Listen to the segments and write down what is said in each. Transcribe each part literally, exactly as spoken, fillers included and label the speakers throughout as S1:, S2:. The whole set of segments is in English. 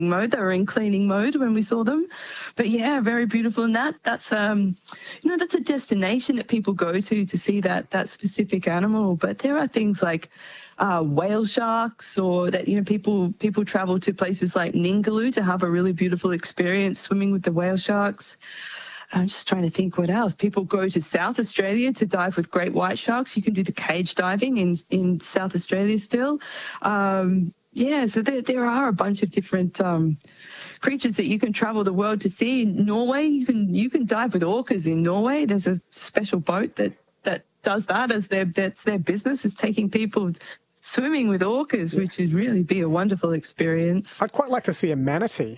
S1: mode. They were in cleaning mode when we saw them. But yeah, very beautiful. And that that's um you know, that's a destination that people go to to see that that specific animal. But there are things like uh, whale sharks, or that, you know, people people travel to places like Ningaloo to have a really beautiful experience swimming with the whale sharks. I'm just trying to think what else. People go to South Australia to dive with great white sharks. You can do the cage diving in, in South Australia still. Um, yeah, so there, there are a bunch of different um, creatures that you can travel the world to see. In Norway, you can you can dive with orcas in Norway. There's a special boat that, that does that as their, that's their business, is taking people swimming with orcas, which would really be a wonderful experience.
S2: I'd quite like to see a manatee.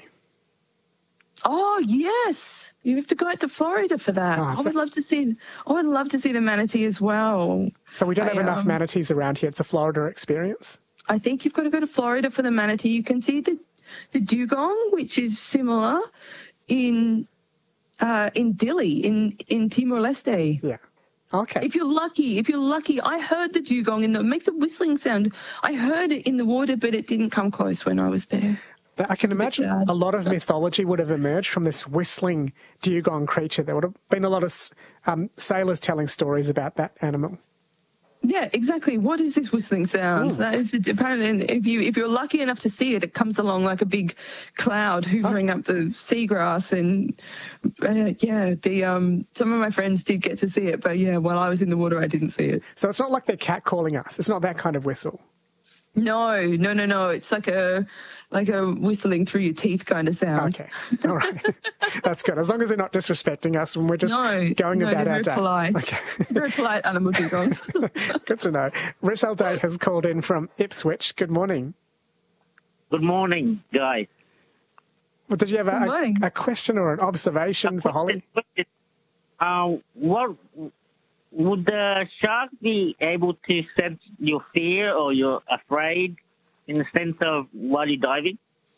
S1: Oh, yes. You have to go out to Florida for that.
S2: Oh,
S1: I
S2: so
S1: would love to see I would love to see the manatee as well.
S2: So we don't have
S1: I,
S2: enough
S1: um,
S2: manatees around here. It's a Florida experience.
S1: I think you've got to go to Florida for the manatee. You can see the the dugong, which is similar in uh, in Dili, in, in Timor-Leste.
S2: Yeah. Okay.
S1: If you're lucky, if you're lucky, I heard the dugong in the, it makes a whistling sound. I heard it in the water, but it didn't come close when I was there.
S2: I can imagine a lot of mythology would have emerged from this whistling dugong creature. There would have been a lot of um, sailors telling stories about that animal.
S1: Yeah, exactly. What is this whistling sound?
S2: Ooh.
S1: That is apparently, if you if you're lucky enough to see it, it comes along like a big cloud hoovering
S2: okay.
S1: up the seagrass, and uh, yeah, the um some of my friends did get to see it, but yeah, while I was in the water, I didn't see it.
S2: So it's not like they're catcalling us. It's not that kind of whistle.
S1: No, no, no, no. It's like a like a whistling through your teeth kind of sound.
S2: Okay, all right, that's good. As long as they're not disrespecting us and we're just
S1: no,
S2: going
S1: no,
S2: about
S1: they're
S2: our
S1: very
S2: day.
S1: polite.
S2: Okay.
S1: Very polite animal dugongs.
S2: Good to know. Rizal Day has called in from Ipswich. Good morning.
S3: Good morning, guys.
S2: Well, did you have a,
S1: morning.
S2: a, a question or an observation for Holly?
S3: Uh, what would the shark be able to sense your fear or you're afraid in the sense of while you're diving?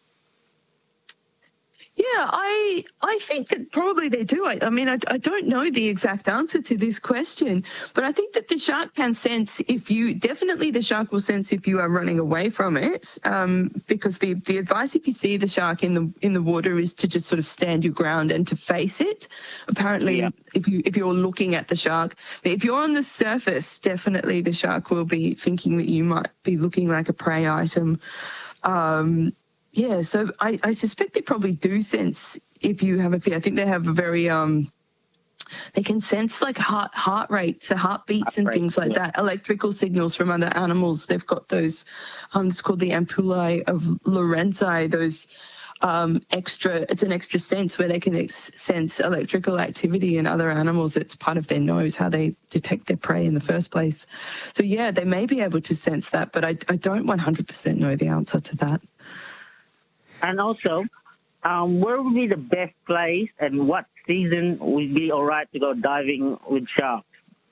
S1: Yeah, I I think that probably they do. I, I mean, I, I don't know the exact answer to this question, but I think that the shark can sense if you, definitely the shark will sense if you are running away from it, um, because the, the advice if you see the shark in the in the water is to just sort of stand your ground and to face it. Apparently, yeah. if, you, if you're looking at the shark, but if you're on the surface, definitely the shark will be thinking that you might be looking like a prey item. Um Yeah, so I, I suspect they probably do sense if you have a fear. I think they have a very, um, they can sense like heart heart rates, so heartbeats heart and rate, things like yeah. that, electrical signals from other animals. They've got those, um, it's called the ampullae of Lorentzi, those um, extra, it's an extra sense where they can ex- sense electrical activity in other animals. It's part of their nose, how they detect their prey in the first place. So yeah, they may be able to sense that, but I, I don't one hundred percent know the answer to that.
S3: And also, um, where would be the best place and what season would be all right to go diving with sharks?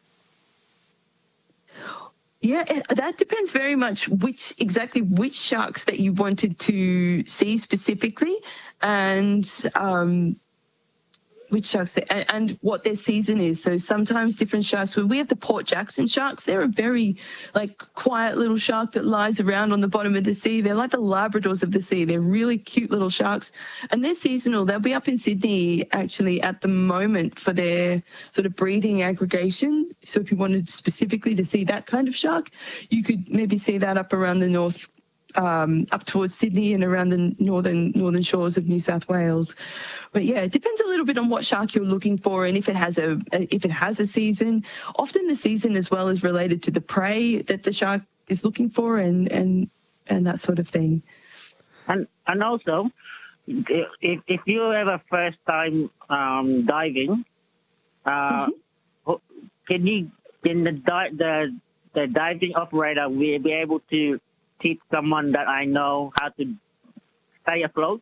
S1: Yeah, that depends very much which exactly which sharks that you wanted to see specifically, and um, which sharks and, and what their season is. So sometimes different sharks. Well, we have the Port Jackson sharks. They're a very like quiet little shark that lies around on the bottom of the sea. They're like the Labradors of the sea. They're really cute little sharks, and they're seasonal. They'll be up in Sydney actually at the moment for their sort of breeding aggregation. So if you wanted specifically to see that kind of shark, you could maybe see that up around the north. Um, up towards Sydney and around the northern northern shores of New South Wales, but yeah, it depends a little bit on what shark you're looking for and if it has a if it has a season. Often the season as well is related to the prey that the shark is looking for and and and that sort of thing.
S3: And and also, if if you have a first time um, diving, uh, mm-hmm. can you can the the the diving operator will be able to teach someone that I know how to stay afloat?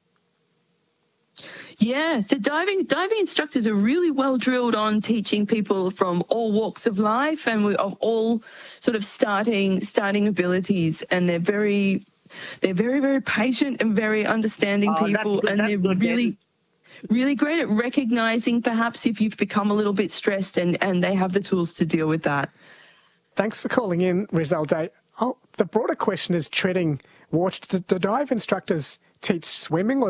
S1: Yeah, the diving diving instructors are really well drilled on teaching people from all walks of life and of all sort of starting starting abilities, and they're very they're very very patient and very understanding
S3: oh,
S1: people, and they're
S3: good,
S1: really really great at recognizing perhaps if you've become a little bit stressed, and and they have the tools to deal with that.
S2: Thanks for calling in, Rizal Day. Oh, the broader question is treading water. Do dive instructors teach swimming, or